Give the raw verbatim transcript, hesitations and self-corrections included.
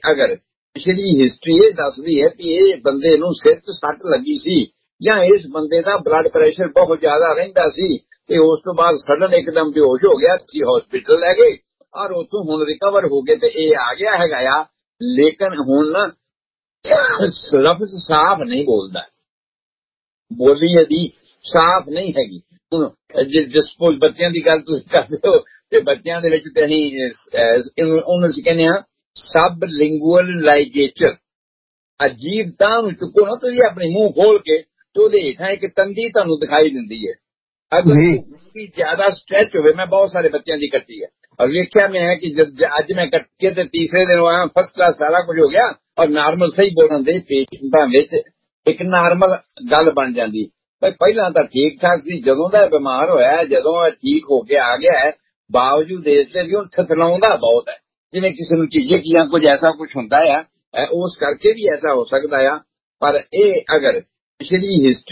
अगर पिछली हिस्टरी ये दसदी है कि ये बंदे नूं सिर च सट लगी सी जां इस बंदे दा ब्लड प्रेशर बहुत ज्यादा रहिंदा सी ते उस तो बाद सडन एकदम बेहोश हो गया सी हॉस्पिटल लै गए और उतों हुण रिकवर हो गए ते ये आ गया हैगा आ लेकिन हुण ना लफ्ज साफ नहीं बोलदा बोली यदि साफ नहीं हैगी हुण जिस कोल बच्चों की गल तुसीं करदे हो ते बच्चों दे विच ते असीं उहनूं असीं कहने आ सब लिंगुअल लाइगेचर अजीब तां चुको ना तुसीं अपने मुंह खोल के तो ਉਹਦੇ ਹੇਠਾਂ एक तंदी ਤੁਹਾਨੂੰ दिखाई दिंदी है अगर कोई ज्यादा स्ट्रेच हो मैं बहुत सारे बच्चों की कट्टी है और वेख्या मैं है कि जब अज मैं कट के ते तीसरे दिन आया फर्स्ट क्लास सारा कुछ हो गया और नार्मल सही बोलन दे पेशेंटां विच एक नार्मल गल बन जाती पर पहला तो ठीक ठाक सी जदों दा बीमार होया जदों ठीक हो के आ गया है बावजूद इसलिए भी हुण थथलाउंदा बहुत है जिवें किसी नूं चीजे की कुछ ऐसा कुछ हुंदा है उस करके भी ऐसा हो सकता है पर ये अगर पिछली हिस्टरी